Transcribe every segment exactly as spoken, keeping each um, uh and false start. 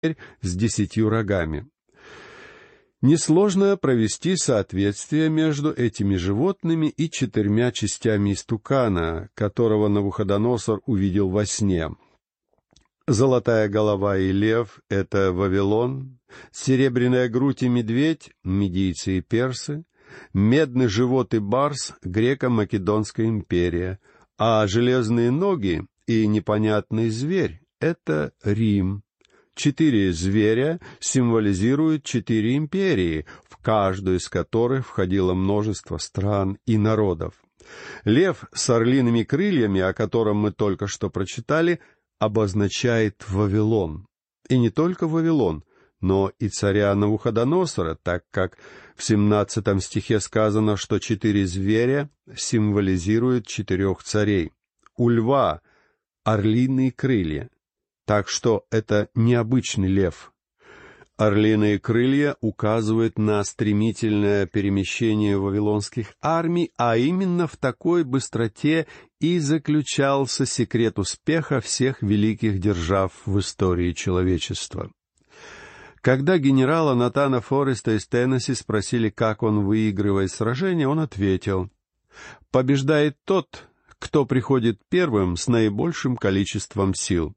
с десятью рогами. Несложно провести соответствие между этими животными и четырьмя частями истукана, которого Навуходоносор увидел во сне. Золотая голова и лев — это Вавилон, серебряная грудь и медведь — медийцы и персы, медный живот и барс — греко-македонская империя, а железные ноги и непонятный зверь — это Рим. Четыре зверя символизируют четыре империи, в каждую из которых входило множество стран и народов. Лев с орлиными крыльями, о котором мы только что прочитали, обозначает Вавилон. И не только Вавилон, но и царя Навуходоносора, так как в семнадцатом стихе сказано, что четыре зверя символизируют четырех царей. У льва орлиные крылья. Так что это необычный лев. Орлиные крылья указывают на стремительное перемещение вавилонских армий, а именно в такой быстроте и заключался секрет успеха всех великих держав в истории человечества. Когда генерала Натана Фореста из Теннесси спросили, как он выигрывает сражение, он ответил: «Побеждает тот, кто приходит первым с наибольшим количеством сил».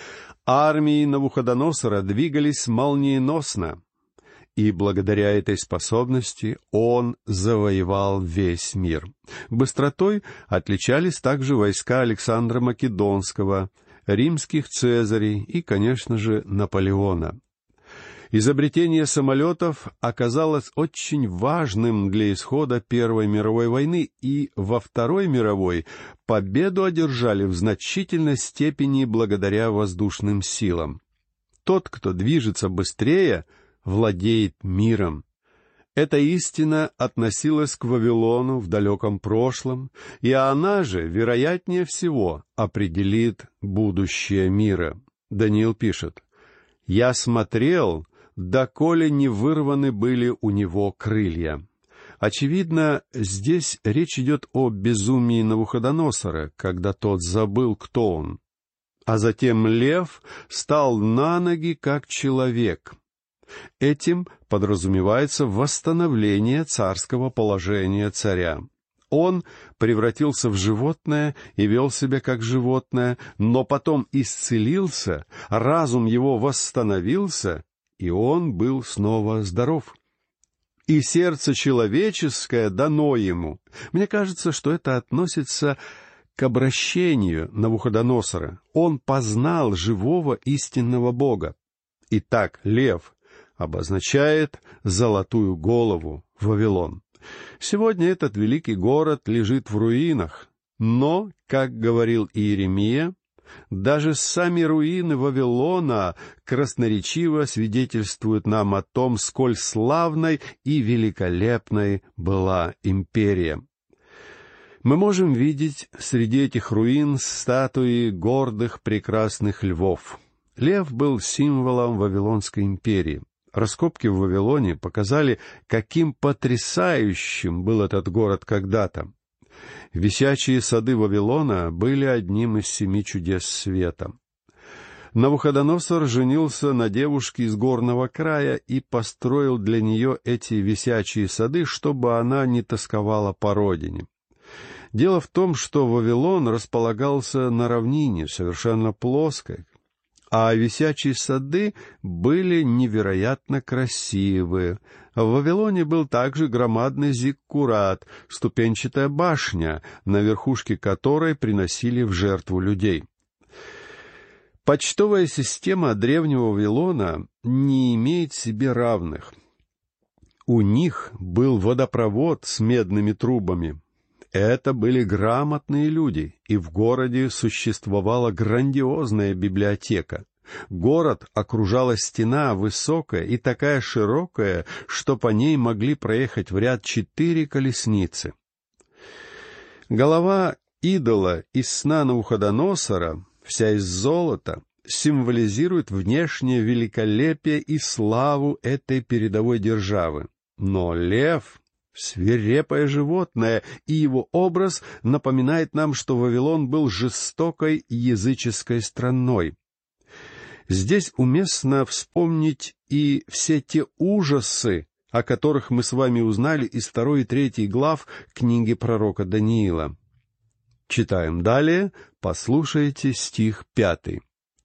Армии Навуходоносора двигались молниеносно, и благодаря этой способности он завоевал весь мир. Быстротой отличались также войска Александра Македонского, римских цезарей и, конечно же, Наполеона. Изобретение самолетов оказалось очень важным для исхода Первой мировой войны, и во Второй мировой победу одержали в значительной степени благодаря воздушным силам. Тот, кто движется быстрее, владеет миром. Эта истина относилась к Вавилону в далеком прошлом, и она же, вероятнее всего, определит будущее мира. Даниил пишет: «Я смотрел, доколе не вырваны были у него крылья». Очевидно, здесь речь идет о безумии Навуходоносора, когда тот забыл, кто он. А затем лев стал на ноги как человек. Этим подразумевается восстановление царского положения царя. Он превратился в животное и вел себя как животное, но потом исцелился, разум его восстановился, и он был снова здоров. И сердце человеческое дано ему. Мне кажется, что это относится к обращению Навуходоносора. Он познал живого истинного Бога. Итак, лев обозначает золотую голову, Вавилон. Сегодня этот великий город лежит в руинах, но, как говорил Иеремия, даже сами руины Вавилона красноречиво свидетельствуют нам о том, сколь славной и великолепной была империя. Мы можем видеть среди этих руин статуи гордых прекрасных львов. Лев был символом Вавилонской империи. Раскопки в Вавилоне показали, каким потрясающим был этот город когда-то. Висячие сады Вавилона были одним из семи чудес света. Навуходоносор женился на девушке из горного края и построил для нее эти висячие сады, чтобы она не тосковала по родине. Дело в том, что Вавилон располагался на равнине, совершенно плоской, а висячие сады были невероятно красивые. В Вавилоне был также громадный зиккурат, ступенчатая башня, на верхушке которой приносили в жертву людей. Почтовая система древнего Вавилона не имеет себе равных. У них был водопровод с медными трубами. Это были грамотные люди, и в городе существовала грандиозная библиотека. Город окружала стена, высокая и такая широкая, что по ней могли проехать в ряд четыре колесницы. Голова идола из сна Навуходоносора, вся из золота, символизирует внешнее великолепие и славу этой передовой державы. Но лев — свирепое животное, и его образ напоминает нам, что Вавилон был жестокой языческой страной. Здесь уместно вспомнить и все те ужасы, о которых мы с вами узнали из второй и третьей глав книги пророка Даниила. Читаем далее, послушайте стих пятый.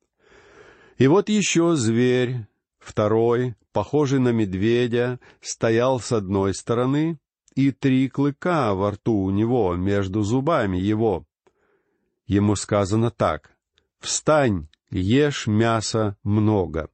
«И вот еще зверь, второй, похожий на медведя, стоял с одной стороны, и три клыка во рту у него, между зубами его. Ему сказано так: «Встань, ешь мяса много».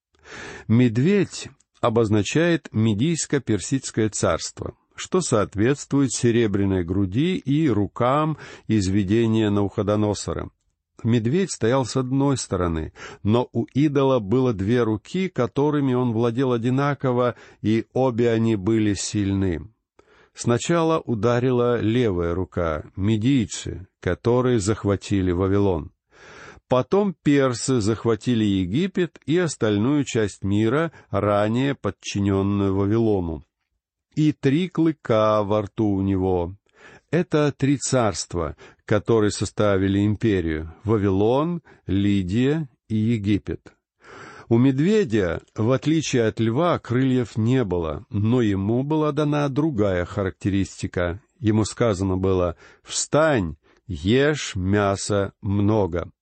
Медведь обозначает Медийско-Персидское царство, что соответствует серебряной груди и рукам из видения Навуходоносора. Медведь стоял с одной стороны, но у идола было две руки, которыми он владел одинаково, и обе они были сильны. Сначала ударила левая рука, медийцы, которые захватили Вавилон. Потом персы захватили Египет и остальную часть мира, ранее подчиненную Вавилону. И три клыка во рту у него. Это три царства, которые составили империю — Вавилон, Лидия и Египет. У медведя, в отличие от льва, крыльев не было, но ему была дана другая характеристика. Ему сказано было: «Встань, ешь мяса много».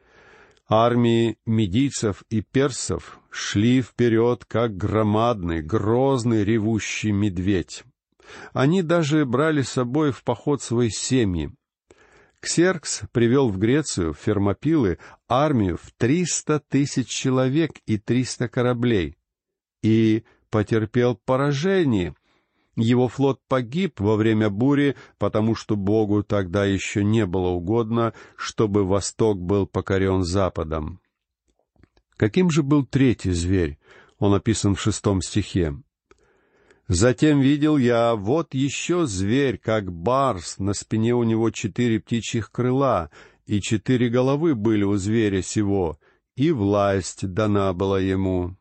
Армии медийцев и персов шли вперед, как громадный, грозный, ревущий медведь. Они даже брали с собой в поход свои семьи. Ксеркс привел в Грецию, в Фермопилы, армию в триста тысяч человек и триста кораблей, и потерпел поражение. Его флот погиб во время бури, потому что Богу тогда еще не было угодно, чтобы Восток был покорен Западом. Каким же был третий зверь? Он описан в шестом стихе. «Затем видел я, вот еще зверь, как барс, на спине у него четыре птичьих крыла, и четыре головы были у зверя сего, и власть дана была ему».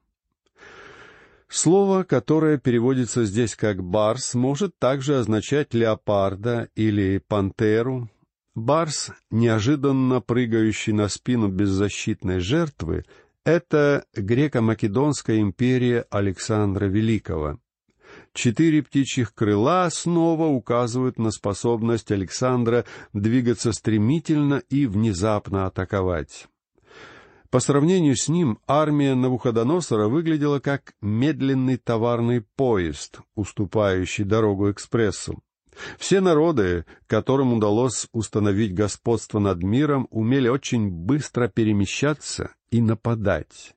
Слово, которое переводится здесь как «барс», может также означать леопарда или пантеру. Барс, неожиданно прыгающий на спину беззащитной жертвы, это греко-македонская империя Александра Великого. Четыре птичьих крыла снова указывают на способность Александра двигаться стремительно и внезапно атаковать. По сравнению с ним, армия Навуходоносора выглядела как медленный товарный поезд, уступающий дорогу экспрессу. Все народы, которым удалось установить господство над миром, умели очень быстро перемещаться и нападать.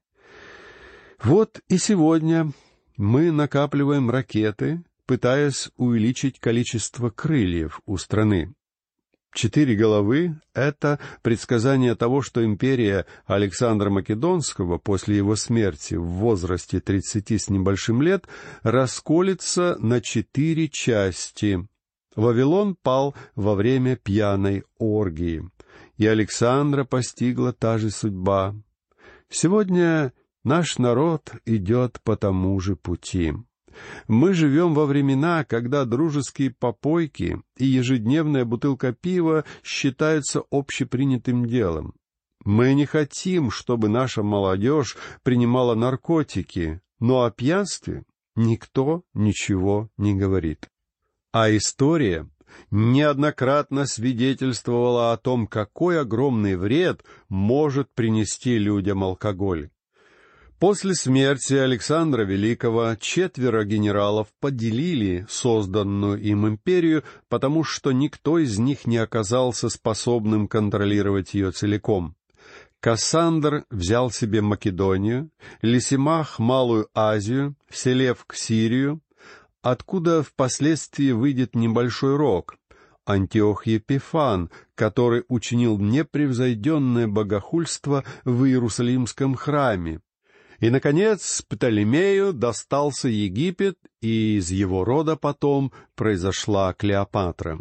Вот и сегодня мы накапливаем ракеты, пытаясь увеличить количество крыльев у страны. Четыре головы — это предсказание того, что империя Александра Македонского после его смерти в возрасте тридцати с небольшим лет расколется на четыре части. Вавилон пал во время пьяной оргии, и Александра постигла та же судьба. Сегодня наш народ идет по тому же пути. Мы живем во времена, когда дружеские попойки и ежедневная бутылка пива считаются общепринятым делом. Мы не хотим, чтобы наша молодежь принимала наркотики, но о пьянстве никто ничего не говорит. А история неоднократно свидетельствовала о том, какой огромный вред может принести людям алкоголь. После смерти Александра Великого четверо генералов поделили созданную им империю, потому что никто из них не оказался способным контролировать ее целиком. Кассандр взял себе Македонию, Лисимах — Малую Азию, Селевк — Сирию, откуда впоследствии выйдет небольшой рог, Антиох Епифан, который учинил непревзойденное богохульство в Иерусалимском храме. И, наконец, Птолемею достался Египет, и из его рода потом произошла Клеопатра.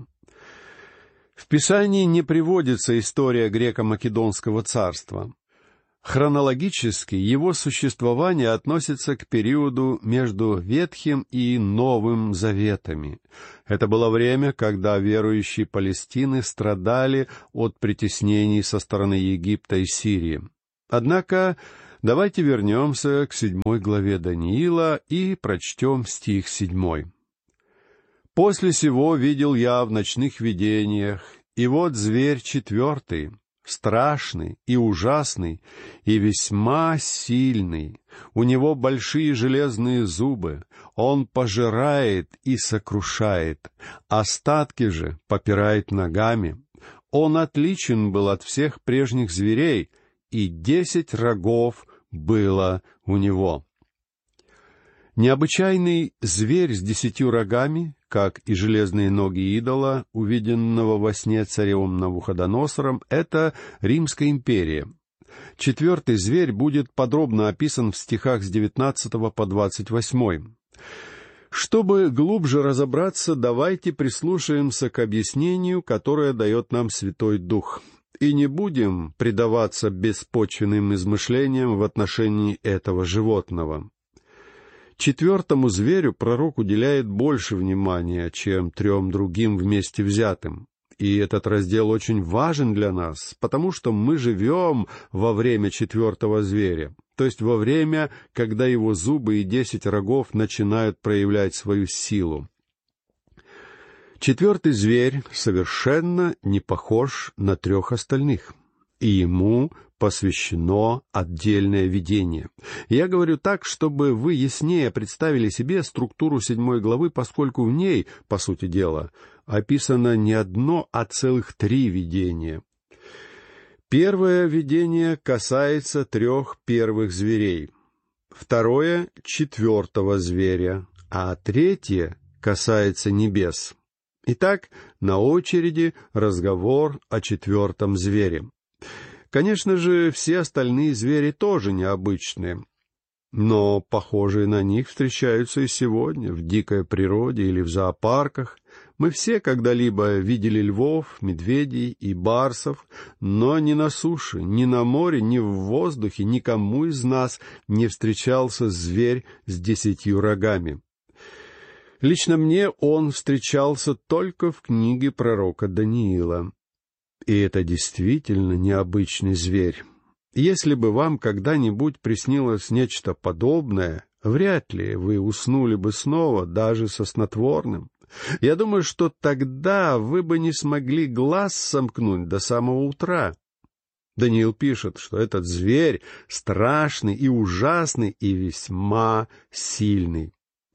В Писании не приводится история греко-македонского царства. Хронологически его существование относится к периоду между Ветхим и Новым Заветами. Это было время, когда верующие Палестины страдали от притеснений со стороны Египта и Сирии. Однако Давайте вернемся к седьмой главе Даниила и прочтем стих седьмой. «После сего видел я в ночных видениях, и вот зверь четвертый, страшный и ужасный, и весьма сильный. У него большие железные зубы, он пожирает и сокрушает, остатки же попирает ногами. Он отличен был от всех прежних зверей, и десять рогов было у него». Необычайный зверь с десятью рогами, как и железные ноги идола, увиденного во сне царем Навуходоносором, — это Римская империя. Четвертый зверь будет подробно описан в стихах с девятнадцатого по двадцать восьмой. Чтобы глубже разобраться, давайте прислушаемся к объяснению, которое дает нам Святой Дух, и не будем предаваться беспочвенным измышлениям в отношении этого животного. Четвертому зверю пророк уделяет больше внимания, чем трем другим вместе взятым. И этот раздел очень важен для нас, потому что мы живем во время четвертого зверя, то есть во время, когда его зубы и десять рогов начинают проявлять свою силу. Четвертый зверь совершенно не похож на трех остальных, и ему посвящено отдельное видение. Я говорю так, чтобы вы яснее представили себе структуру седьмой главы, поскольку в ней, по сути дела, описано не одно, а целых три видения. Первое видение касается трех первых зверей, второе — четвертого зверя, а третье касается небес. Итак, на очереди разговор о четвертом звере. Конечно же, все остальные звери тоже необычные, но похожие на них встречаются и сегодня в дикой природе или в зоопарках. Мы все когда-либо видели львов, медведей и барсов, но ни на суше, ни на море, ни в воздухе никому из нас не встречался зверь с десятью рогами. Лично мне он встречался только в книге пророка Даниила. И это действительно необычный зверь. Если бы вам когда-нибудь приснилось нечто подобное, вряд ли вы уснули бы снова, даже со снотворным. Я думаю, что тогда вы бы не смогли глаз сомкнуть до самого утра. Даниил пишет, что этот зверь страшный и ужасный и весьма сильный.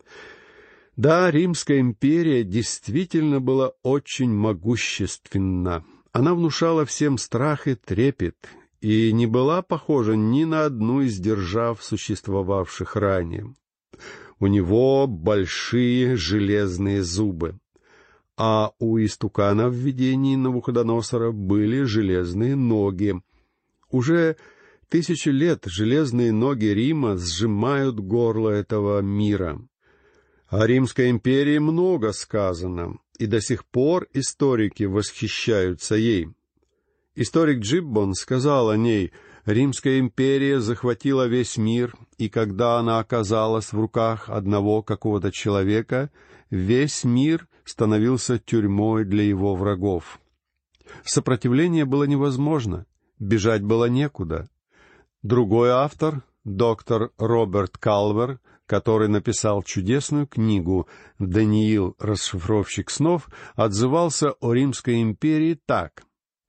Да, Римская империя действительно была очень могущественна. Она внушала всем страх и трепет, и не была похожа ни на одну из держав, существовавших ранее. У него большие железные зубы, а у истукана в видении Навуходоносора были железные ноги. Уже тысячи лет железные ноги Рима сжимают горло этого мира. О Римской империи много сказано, и до сих пор историки восхищаются ей. Историк Джиббон сказал о ней: «Римская империя захватила весь мир, и когда она оказалась в руках одного какого-то человека, весь мир становился тюрьмой для его врагов». Сопротивление было невозможно, бежать было некуда. Другой автор, доктор Роберт Калвер, который написал чудесную книгу «Даниил. Расшифровщик снов», отзывался о Римской империи так: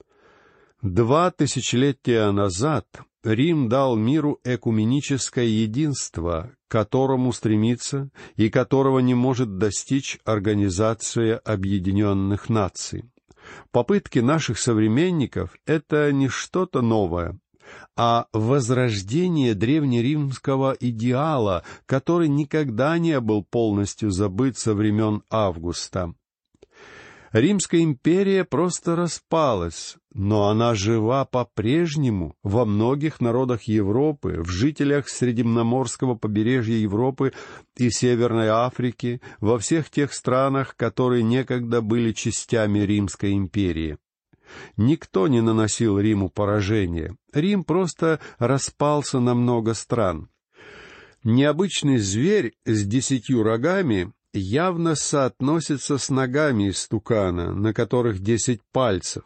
«Два тысячелетия назад Рим дал миру экуменическое единство, к которому стремится и которого не может достичь Организация Объединенных Наций. Попытки наших современников — это не что-то новое, а возрождение древнеримского идеала, который никогда не был полностью забыт со времен Августа. Римская империя просто распалась, но она жива по-прежнему во многих народах Европы, в жителях Средиземноморского побережья Европы и Северной Африки, во всех тех странах, которые некогда были частями Римской империи. Никто не наносил Риму поражения. Рим просто распался на много стран. Необычный зверь с десятью рогами явно соотносится с ногами истукана, на которых десять пальцев.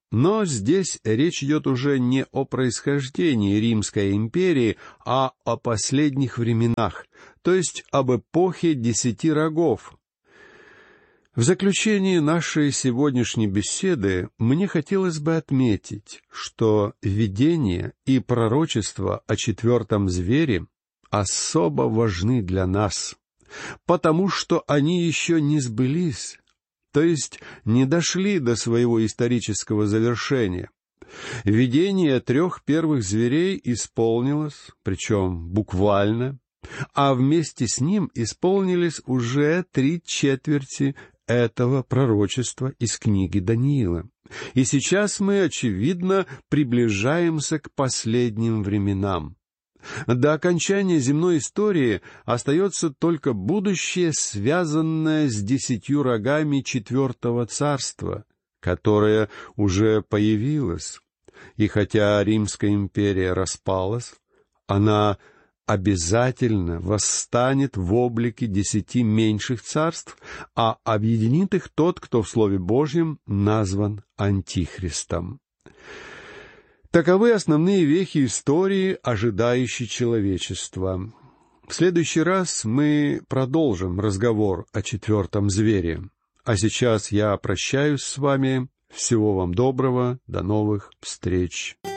Но здесь речь идет уже не о происхождении Римской империи, а о последних временах, то есть об эпохе десяти рогов. В заключении нашей сегодняшней беседы мне хотелось бы отметить, что видение и пророчество о четвертом звере особо важны для нас, потому что они еще не сбылись, то есть не дошли до своего исторического завершения. Видение трех первых зверей исполнилось, причем буквально, а вместе с ним исполнились уже три четверти этого пророчества из книги Даниила. И сейчас мы, очевидно, приближаемся к последним временам. До окончания земной истории остается только будущее, связанное с десятью рогами четвертого царства, которое уже появилось. И хотя Римская империя распалась, она обязательно восстанет в облике десяти меньших царств, а объединит их тот, кто в Слове Божьем назван Антихристом. Таковы основные вехи истории, ожидающей человечества. В следующий раз мы продолжим разговор о четвертом звере. А сейчас я прощаюсь с вами. Всего вам доброго. До новых встреч.